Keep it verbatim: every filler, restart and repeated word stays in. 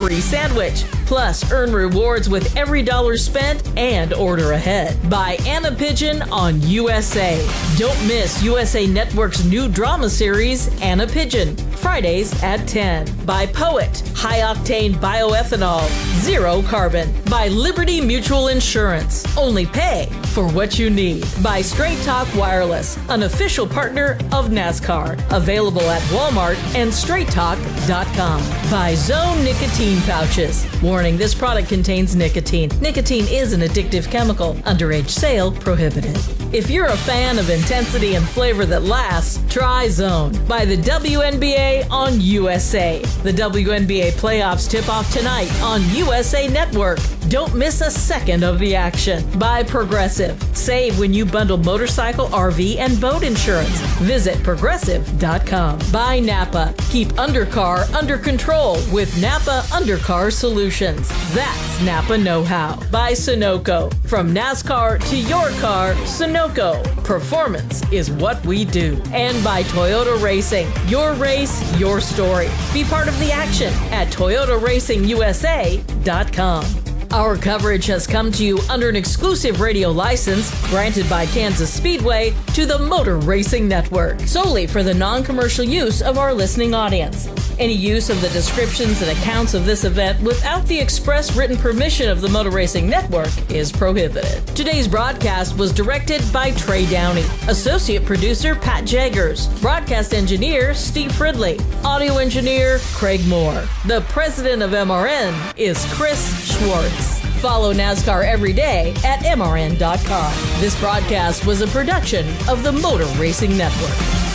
free sandwich. Plus, earn rewards with every dollar spent and order ahead. By Anna Pigeon on U S A. Don't miss U S A Network's new drama series, Anna Pigeon, Fridays at ten. By Poet, high-octane bioethanol, zero carbon. By Liberty Mutual Insurance, only pay for what you need. By Straight Talk Wireless, an official partner of NASCAR, available at Walmart and straight talk dot com. By Zone Nicotine Pouches. Warning, this product contains nicotine. Nicotine is an addictive chemical. Underage sale prohibited. If you're a fan of intensity and flavor that lasts, try Zone. By the W N B A on U S A. The W N B A playoffs tip off tonight on U S A Network. Don't miss a second of the action. By Progressive. Save when you bundle motorcycle, R V, and boat insurance. Visit progressive dot com. By Napa. Keep undercar under control with Napa Undercar Solutions. That's Napa know-how. By Sunoco. From NASCAR to your car, Sunoco. Performance is what we do. And by Toyota Racing. Your race, your story. Be part of the action at toyota racing u s a dot com. Our coverage has come to you under an exclusive radio license granted by Kansas Speedway to the Motor Racing Network, solely for the non-commercial use of our listening audience. Any use of the descriptions and accounts of this event without the express written permission of the Motor Racing Network is prohibited. Today's broadcast was directed by Trey Downey, associate producer Pat Jaggers, broadcast engineer Steve Fridley, audio engineer Craig Moore. The president of M R N is Chris Schwartz. Follow NASCAR every day at M R N dot com. This broadcast was a production of the Motor Racing Network.